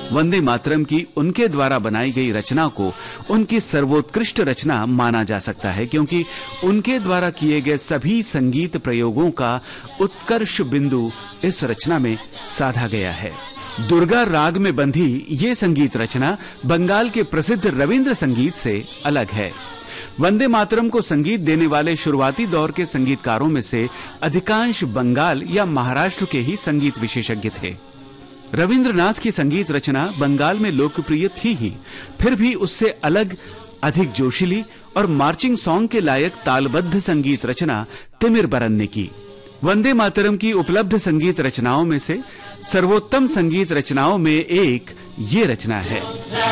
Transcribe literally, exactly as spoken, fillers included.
वंदे मातरम की उनके द्वारा बनाई गई रचना को उनकी सर्वोत्कृष्ट रचना माना जा सकता है, क्योंकि उनके द्वारा किए गए सभी संगीत प्रयोगों का उत्कर्ष बिंदु इस रचना में साधा गया है। दुर्गा राग में बंधी ये संगीत रचना बंगाल के प्रसिद्ध रविंद्र संगीत से अलग है। वंदे मातरम को संगीत देने वाले शुरुआती दौर के संगीतकारों में से अधिकांश बंगाल या महाराष्ट्र के ही संगीत विशेषज्ञ थे। रविंद्रनाथ की संगीत रचना बंगाल में लोकप्रिय थी ही, फिर भी उससे अलग, अधिक जोशीली और मार्चिंग सॉन्ग के लायक तालबद्ध संगीत रचना तिमिर बरन ने की। वंदे मातरम की उपलब्ध संगीत रचनाओं में से सर्वोत्तम संगीत रचनाओं में एक ये रचना है।